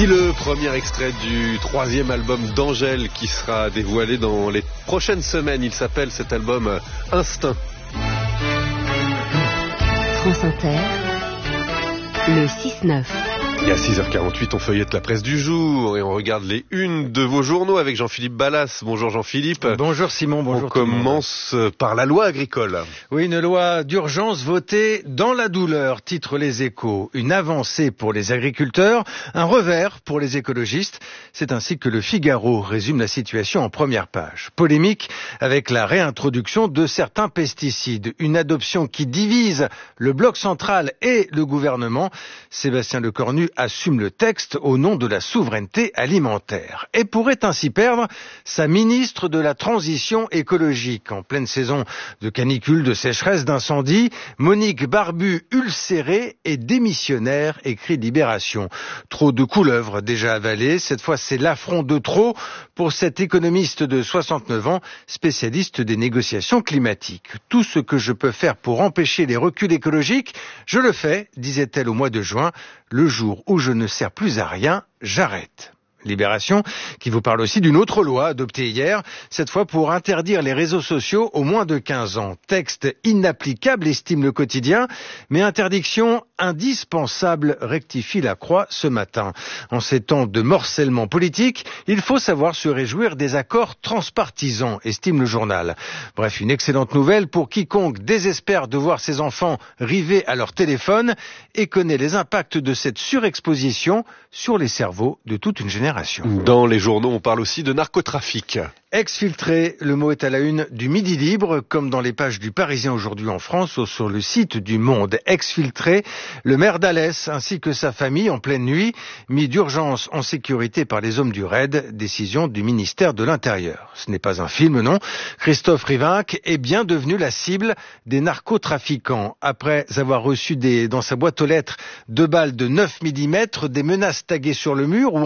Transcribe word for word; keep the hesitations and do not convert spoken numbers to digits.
Voici le premier extrait du troisième album d'Angèle qui sera dévoilé dans les prochaines semaines. Il s'appelle cet album Instinct. France Inter, le six neuf. Et à six heures quarante-huit, on feuillette la presse du jour et on regarde les unes de vos journaux avec Jean-Philippe Ballas. Bonjour Jean-Philippe. Bonjour Simon, bonjour. On commence par la loi agricole. Oui, une loi d'urgence votée dans la douleur, titre Les Échos. Une avancée pour les agriculteurs, un revers pour les écologistes. C'est ainsi que le Figaro résume la situation en première page. Polémique avec la réintroduction de certains pesticides. Une adoption qui divise le bloc central et le gouvernement. Sébastien Lecornu assume le texte au nom de la souveraineté alimentaire et pourrait ainsi perdre sa ministre de la transition écologique. En pleine saison de canicule, de sécheresse, d'incendie, Monique Barbu, ulcérée et démissionnaire, écrit Libération. Trop de couleuvres déjà avalées, cette fois c'est l'affront de trop pour cette économiste de soixante-neuf ans, spécialiste des négociations climatiques. Tout ce que je peux faire pour empêcher les reculs écologiques, je le fais, disait-elle au mois de juin. Le jour où je ne sers plus à rien, j'arrête. Libération, qui vous parle aussi d'une autre loi adoptée hier, cette fois pour interdire les réseaux sociaux aux moins de quinze ans. Texte inapplicable, estime le quotidien, mais interdiction indispensable, rectifie la Croix ce matin. En ces temps de morcellement politique, il faut savoir se réjouir des accords transpartisans, estime le journal. Bref, une excellente nouvelle pour quiconque désespère de voir ses enfants rivés à leur téléphone et connaît les impacts de cette surexposition sur les cerveaux de toute une génération. Dans les journaux, on parle aussi de narcotrafic. Exfiltré, le mot est à la une du Midi Libre, comme dans les pages du Parisien aujourd'hui en France ou sur le site du Monde. Exfiltré, le maire d'Alès ainsi que sa famille en pleine nuit, mis d'urgence en sécurité par les hommes du raid, décision du ministère de l'Intérieur. Ce n'est pas un film, non. Christophe Rivinc est bien devenu la cible des narcotrafiquants. Après avoir reçu des, dans sa boîte aux lettres deux balles de neuf millimètres, des menaces taguées sur le mur, ou